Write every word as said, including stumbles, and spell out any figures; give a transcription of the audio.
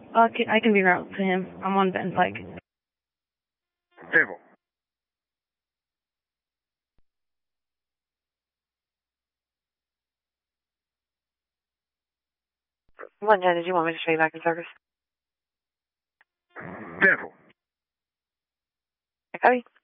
Uh, can, I can be routed to him. I'm on Benton Pike. Table. One ten, did you want me to show you back in service? Table. I copy.